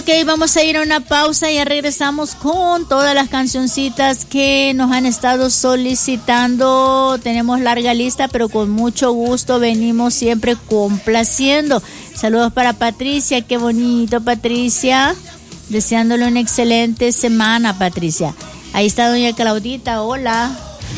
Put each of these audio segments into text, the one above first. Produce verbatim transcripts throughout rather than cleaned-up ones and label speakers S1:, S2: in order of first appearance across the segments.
S1: Ok, vamos a ir a una pausa y ya regresamos con todas las cancioncitas que nos han estado solicitando. Tenemos larga lista, pero con mucho gusto venimos siempre complaciendo. Saludos para Patricia, qué bonito, Patricia. Deseándole una excelente semana, Patricia. Ahí está doña Claudita, hola.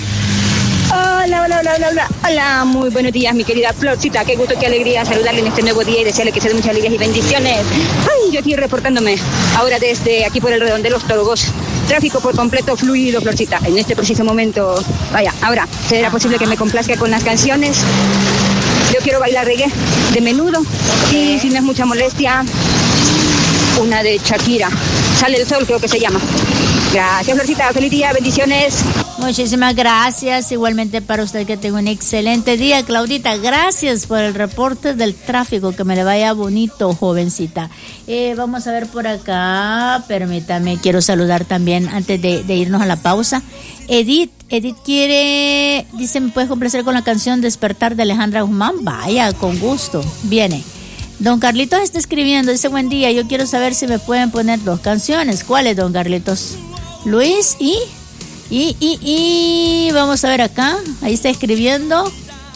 S2: Hola, hola, hola, hola, hola, hola, muy buenos días, mi querida Florcita, qué gusto, qué alegría saludarle en este nuevo día y desearle que se den muchas alegrías y bendiciones. Ay, yo aquí reportándome ahora desde aquí por el redondel de los Torogos. Tráfico por completo fluido, Florcita, en este preciso momento. Vaya, ahora, ¿será posible que me complazca con las canciones? Yo quiero bailar reggae de Menudo y si no es mucha molestia, una de Shakira. Sale el sol, creo que se llama. Gracias, Florcita, feliz día, bendiciones.
S1: Muchísimas gracias, igualmente para usted que tenga un excelente día, Claudita, gracias por el reporte del tráfico, que me le vaya bonito, jovencita. Eh, vamos a ver por acá, permítame, quiero saludar también antes de, de irnos a la pausa. Edith, Edith quiere, dice, ¿me puedes complacer con la canción Despertar de Alejandra Guzmán? Vaya, con gusto, viene. Don Carlitos está escribiendo, dice, buen día, yo quiero saber si me pueden poner dos canciones. ¿Cuáles, don Carlitos? Luis y... Y, y, y vamos a ver acá, ahí está escribiendo.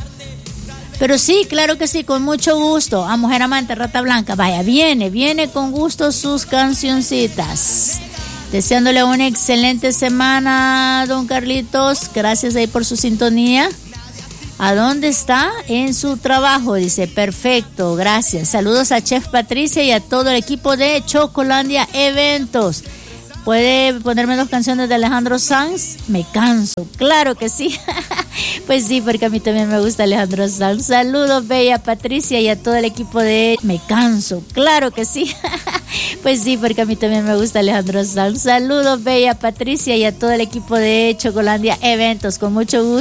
S1: Pero sí, claro que sí, con mucho gusto. A Mujer Amante, Rata Blanca, vaya, viene, viene con gusto sus cancioncitas. Deseándole una excelente semana, don Carlitos. Gracias ahí por su sintonía. ¿A dónde está? En su trabajo, dice, perfecto, gracias. Saludos a Chef Patricia y a todo el equipo de Chocolandia Eventos. ¿Puede ponerme dos canciones de Alejandro Sanz? Me canso, claro que sí. Pues sí, porque a mí también me gusta Alejandro Sanz. Saludos, bella Patricia, y a todo el equipo de... Me canso, claro que sí. Pues sí, porque a mí también me gusta Alejandro Sanz. Saludos, bella Patricia, y a todo el equipo de Chocolandia Eventos. Con mucho gusto.